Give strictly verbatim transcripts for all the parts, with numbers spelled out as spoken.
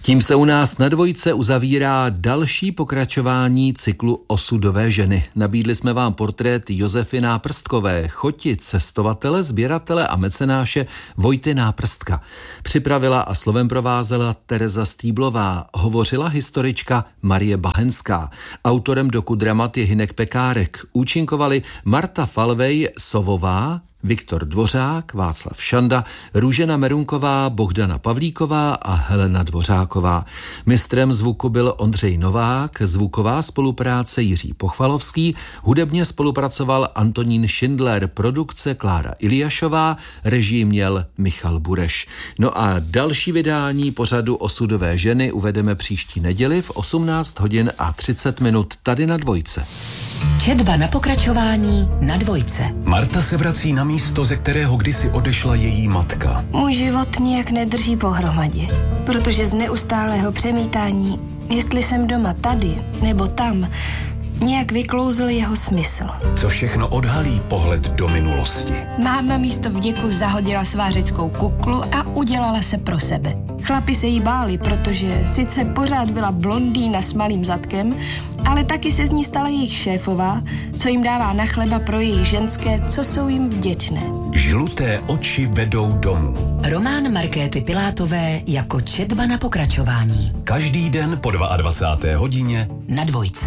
Tím se u nás na Dvojce uzavírá další pokračování cyklu Osudové ženy. Nabídli jsme vám portrét Josefy Náprstkové, choti cestovatele, sběratele a mecenáše Vojty Náprstka. Připravila a slovem provázela Tereza Stýblová, hovořila historička Marie Bahenská. Autorem dokudramat je Hynek Pekárek. Účinkovali Marta Falvej Sovová, Viktor Dvořák, Václav Šanda, Růžena Merunková, Bohdana Pavlíková a Helena Dvořáková. Mistrem zvuku byl Ondřej Novák, zvuková spolupráce Jiří Pochvalovský, hudebně spolupracoval Antonín Schindler, produkce Klára Iliášová, režii měl Michal Bureš. No a další vydání pořadu Osudové ženy uvedeme příští neděli v osmnáct hodin a třicet minut tady na Dvojce. Četba na pokračování na Dvojce. Marta se vrací na místo, ze kterého kdysi odešla její matka. Můj život nijak nedrží pohromadě, protože z neustálého přemítání, jestli jsem doma tady nebo tam, nějak vyklouzl jeho smysl. Co všechno odhalí pohled do minulosti. Máma místo vděku zahodila svářeckou kuklu a udělala se pro sebe. Chlapi se jí báli, protože sice pořád byla blondýna s malým zadkem, ale taky se z ní stala jejich šéfová, co jim dává na chleba pro jejich ženské, co jsou jim vděčné. Žluté oči vedou domů. Román Markéty Pilátové jako četba na pokračování. Každý den po dvacáté druhé hodině na Dvojce.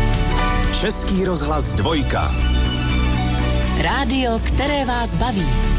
Český rozhlas Dvojka. Rádio, které vás baví.